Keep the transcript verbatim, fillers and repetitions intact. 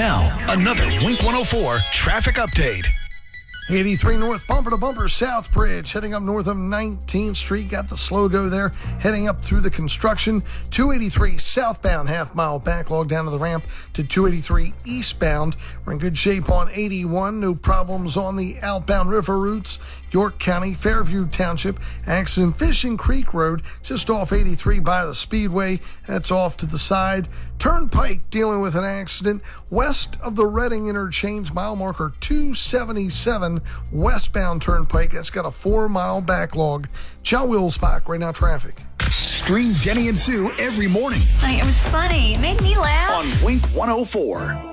Now, another Wink one oh four traffic update. eighty-three north, bumper to bumper, South Bridge, heading up north of nineteenth Street. Got the slow go there, heading up through the construction. two eighty-three southbound, half mile backlog down to the ramp to two eighty-three eastbound. We're in good shape on eighty-one. No problems on the outbound river routes. York County, Fairview Township, accident Fishing Creek Road, just off eighty-three by the Speedway. That's off to the side. Turnpike dealing with an accident west of the Reading interchange, mile marker two seventy-seven, westbound Turnpike. That's got a four-mile backlog. John Wilsbach, right now traffic. Stream Denny and Sue every morning Honey, it was funny. It made me laugh. on Wink one oh four.